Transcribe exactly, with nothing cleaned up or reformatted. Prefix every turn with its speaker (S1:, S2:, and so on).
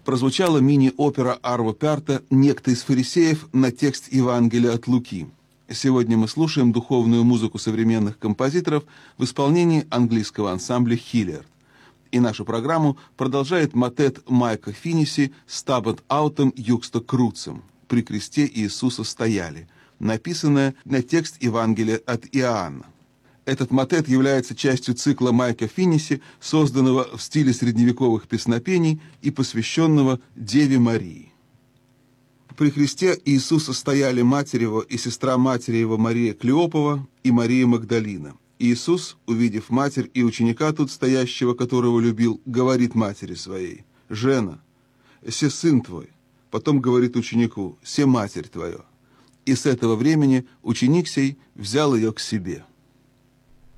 S1: прозвучала мини-опера Арво Пярта «Некто из фарисеев» на текст Евангелия от Луки. Сегодня мы слушаем духовную музыку современных композиторов в исполнении английского ансамбля «Хиллиард». И нашу программу продолжает мотет Майка Финниси «Стабат аутом юксто круцем» «При кресте Иисуса стояли», написанная на текст Евангелия от Иоанна. Этот мотет является частью цикла Майка Финниси, созданного в стиле средневековых песнопений и посвященного Деве Марии. При кресте Иисуса стояли матерь его и сестра матери его Мария Клеопова и Мария Магдалина. Иисус, увидев матерь и ученика тут стоящего, которого любил, говорит матери своей: «Жена, се сын твой». Потом говорит ученику: «Се матерь твоя». И с этого времени ученик сей взял ее к себе.